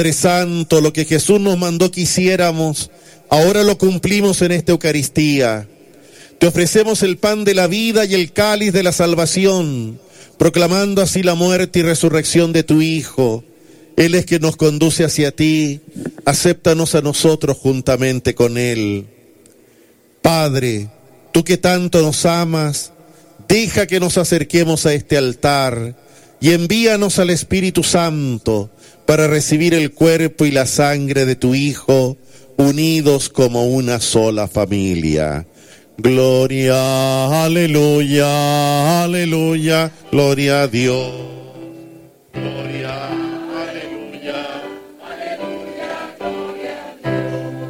Padre Santo, lo que Jesús nos mandó que hiciéramos, ahora lo cumplimos en esta Eucaristía. Te ofrecemos el pan de la vida y el cáliz de la salvación, proclamando así la muerte y resurrección de tu Hijo. Él es quien nos conduce hacia ti. Acéptanos a nosotros juntamente con Él. Padre, tú que tanto nos amas, deja que nos acerquemos a este altar y envíanos al Espíritu Santo para recibir el cuerpo y la sangre de tu Hijo, unidos como una sola familia. Gloria, aleluya, aleluya, gloria a Dios. Gloria, aleluya, aleluya, gloria a Dios.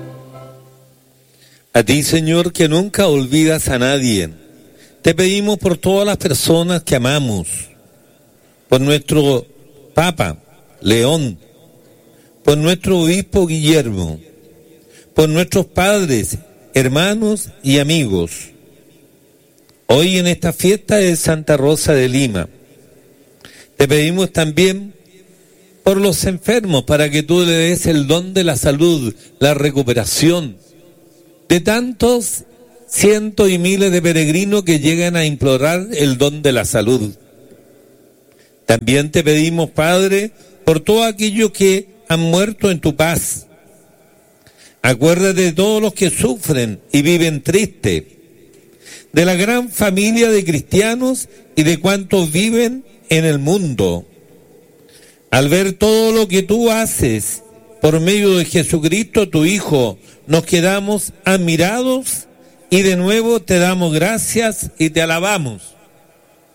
A ti, Señor, que nunca olvidas a nadie, te pedimos por todas las personas que amamos, por nuestro Papa León, por nuestro obispo Guillermo, por nuestros padres, hermanos y amigos. Hoy en esta fiesta de Santa Rosa de Lima, te pedimos también por los enfermos, para que tú le des el don de la salud, la recuperación de tantos cientos y miles de peregrinos que llegan a implorar el don de la salud. También te pedimos, Padre, por todos aquellos que han muerto en tu paz. Acuérdate de todos los que sufren y viven tristes, de la gran familia de cristianos y de cuantos viven en el mundo. Al ver todo lo que tú haces por medio de Jesucristo, tu Hijo, nos quedamos admirados y de nuevo te damos gracias y te alabamos.